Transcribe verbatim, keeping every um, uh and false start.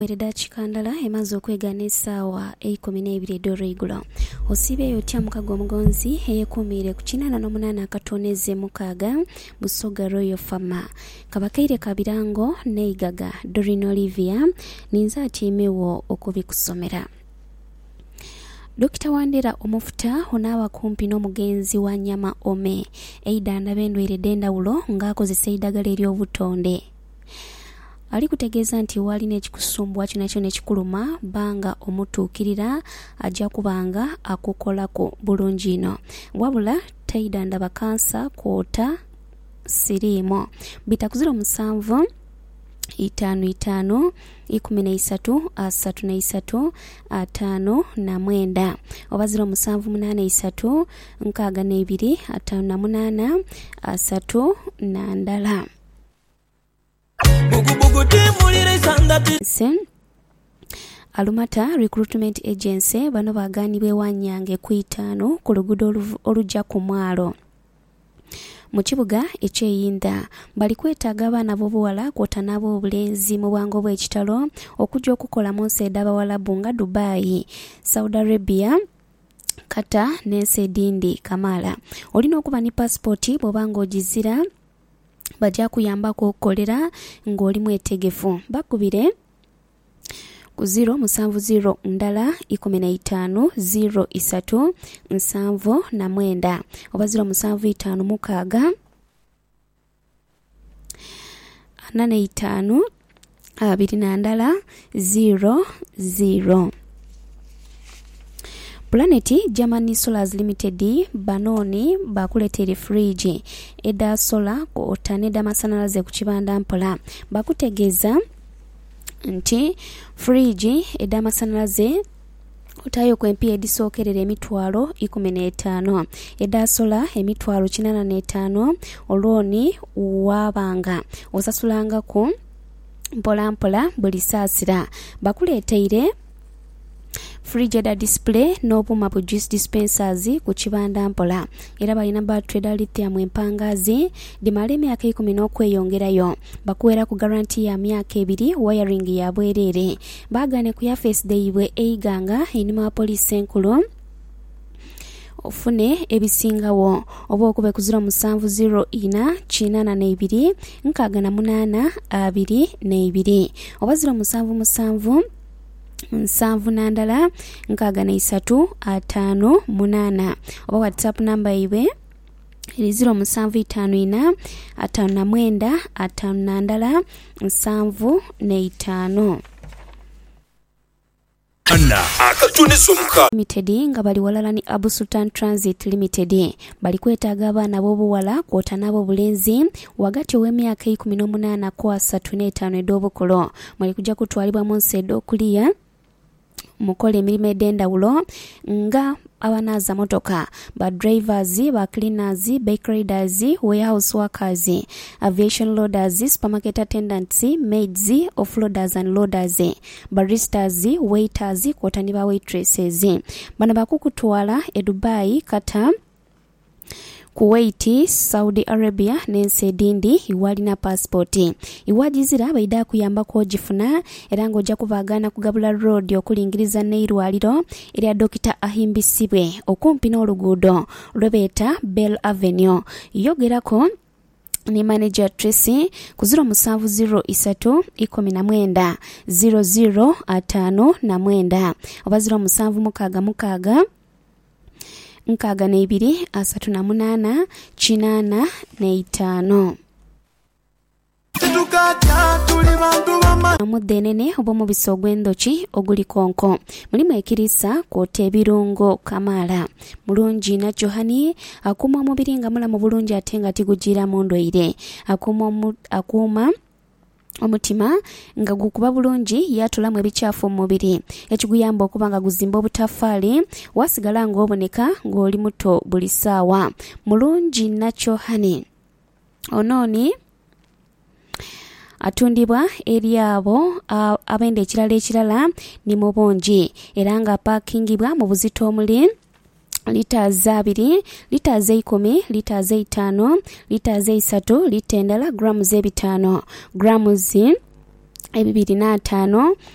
Wereda chikandala emaze okwegana essaawa ekumi n'ebiri eddoro eigulo. Osibe yotya mukago omugonzi eyekumire ku kinana n'omunaana akatoneze mukaaga Busoga Royal Farmer. Kabakaire Kabirango neigaga Doreen Olivia ninza atiimewo okubikusomera. Dokita Wandera omufuta onaawa kumpi n'omugenzi wa Nyama Ome eida ndabendweredde endawulo ng'akozesa eddagala ery'obutonde. Ali kutegeeza nti walina ekikusumbwa kino nakyo nekikuluma banga omutuukirira ajja kubanga akukolako bulungi ino. Wabula taida ndaba kansa kwota siriimo. Bita ku ziro musanvu itaano itaano ikumi n'eisatu asatu n'eisatu ataano na mwenda oba ziro musanvu munaana isatu nkaaga n'ebiri ataano na munaana asatu na ndala. Sen Alumata Recruitment Agency bano baganibwe wanyange ku itaano ku luguudo olujja ku mwalo mu kibuga ekyeyinda. Bali kwetaaga abaana b'obuwala kwota n'abo obulenzi mu bwangu bw'ekitalo okujja okukola mu nsi ed'Abawalabu nga Dubai, Saudi Arabia, Qatar n'ensi edindi Kamala. Olina okuba ne passport bw'oba ng'ogizira bajja kuyambako okukolera ng'oli mwetegefu. Bakubire ku ziro musanvu ziro ndala ikumi na itaano ziro isatu nsanvu na mwenda oba ziro musanvu itaano mukaaga ana na itaano abiri na ndala ziro ziro. Planet Germany Solars Limited banoni bakuletere fridge eda solar ko otaneda masanalaze ku kibanda mpola. Bakutegeeza nti fridge eda masanalaze utayo kwempi edisookerera emitwalo ikumi n'etaano eda solar emitwalo kinana n'etaano olwoni wabanga osasulanga ku mpola mpola buli saasira. Bakuleteire fridge da display n'obuuma bu juice dispensers ku kibanda mpola era balina battery lithium empangazi dimala emyaka ikumi n'okweyongerayo. Bakuwera ku guarantee ya myaka ebiri wiring ya bwerere. Bagane ku ya face day bwe eiganga enima wa police enkulu ofune ebisingawo oba okube ku ziro musanvu ziro ina kinana n'ebiri nkaaga na munaana abiri n'ebiri oba ziro musanvu musanvu nsanvu na ndala nkaaga na isatu ataano munaana oba WhatsApp namba iwe eri ziro musanvu itaano ina ataano na mwenda ataano na ndala nsanvu n'etaano. Anna akatunizo muka Limited nga bali walala ni Abu Sultan Transit Limited bali kwetaaga abaana b'obuwala kwota n'abo bulenzi wagati ow'emyaka ikumi n'omunaana ku asatu n'etaano ed'obukulu. Mwali kujja kutwalibwa mu nsi ed'okuliya mukola emirimu ed'endawulo nga abanaaza motoka, ba drivers, ba cleaners, bike riders, warehouse workers, aviation loaders, supermarket attendants, maids, offloaders and loaders, baristas, waiters, kwota ne ba waitresses. Bano bakukutwala e Dubai, Qatar, Kuwait, Saudi Arabia n'ensi edindi iwalina passport. Iwajizira baida kuyamba ko gifuna era ng'ojja kubagana kugabula road okulingiriza n'eirwaliro erya Dokita Ahimbisibwe okumpi n'oluguudo lwebeeta Bell Avenue. Yogerako ni manager Tracy ku ziro musanvu ziro isatu ikumi na mwenda ziro ziro ataano na mwenda oba ziro musanvu mukaaga mukaaga nkaaga n'ebiri asatu na munaana kinaana n'etaano. Omuddenene oba omubisi ogw'endoki oguli konko mulimu ekirisa kwota ebirungo Kamala mulungi na Johani akuuma omubiri nga mulamu bulungi ate nga tigugira mu ndwaire. Akuuma akuuma omutima nga gukuba bulungi yatulamu ebikyafu mu mubiri ekiguyamba okuba nga guzimba obutafaali wasigala ng'oboneka ng'oli muto buli ssaawa. Mulungi Nacho Honey onooni atundibwa eri abo abenda ekirala ekirala ni mu bungi era nga paakingibwa mu buzito omuli lita zabiri, lita zeikumi, lita zeitano, lita zeisatu, lita endala, gramu zebitano, gramu zi ebibiri n'ataano